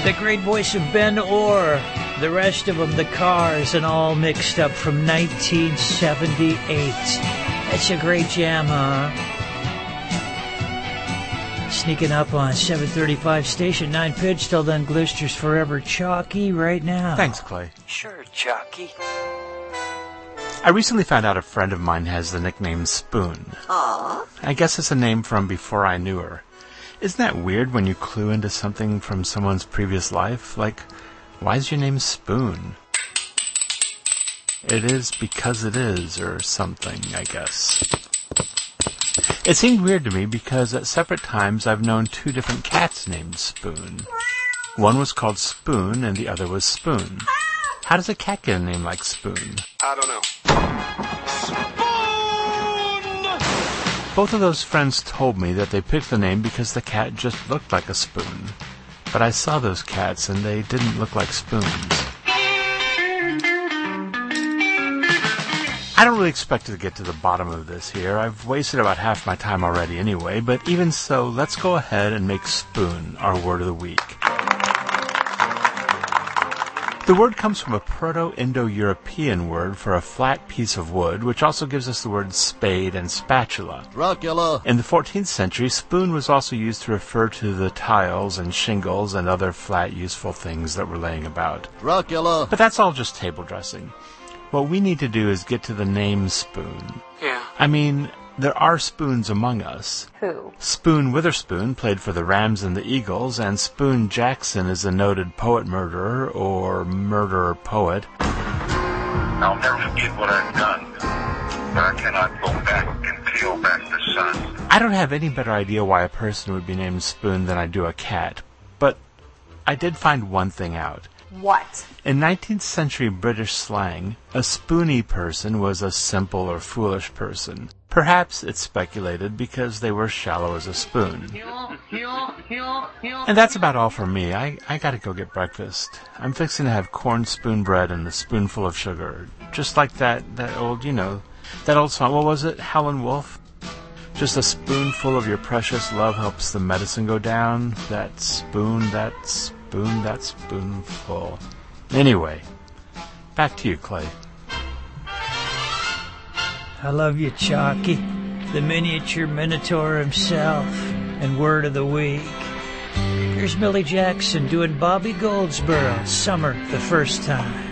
the great voice of Ben Orr. The rest of them, the Cars, and all mixed up from 1978. That's a great jam, huh? Sneaking up on 735 Station 9 pitch. Till then, Glisters forever. Chalky right now. Thanks, Clay. Sure, Chalky. I recently found out a friend of mine has the nickname Spoon. Aww. I guess it's a name from before I knew her. Isn't that weird when you clue into something from someone's previous life? Like, why is your name Spoon? It is because it is, or something, I guess. It seemed weird to me because at separate times I've known two different cats named Spoon. One was called Spoon and the other was Spoon. How does a cat get a name like Spoon? I don't know. Both of those friends told me that they picked the name because the cat just looked like a spoon. But I saw those cats and they didn't look like spoons. I don't really expect to get to the bottom of this here. I've wasted about half my time already anyway, but even so, let's go ahead and make spoon our word of the week. The word comes from a Proto-Indo-European word for a flat piece of wood, which also gives us the words spade and spatula. Dracula. In the 14th century, spoon was also used to refer to the tiles and shingles and other flat, useful things that were laying about. Dracula. But that's all just table dressing. What we need to do is get to the name Spoon. Yeah. I mean, there are spoons among us. Who? Spoon Witherspoon played for the Rams and the Eagles, and Spoon Jackson is a noted poet murderer, or murderer poet. I'll never forget what I've done, but I cannot go back and peel back the sun. I don't have any better idea why a person would be named Spoon than I do a cat, but I did find one thing out. What? In 19th century British slang, a spoony person was a simple or foolish person. Perhaps, it's speculated, because they were shallow as a spoon. And that's about all for me. I gotta go get breakfast. I'm fixing to have corn spoon bread and a spoonful of sugar. Just like that old, that old song. What was it? Howlin' Wolf? Just a spoonful of your precious love helps the medicine go down. That spoonful. Anyway, back to you, Clay. I love you, Chalky, the miniature Minotaur himself, and word of the week. Here's Millie Jackson doing Bobby Goldsboro, Summer the First Time.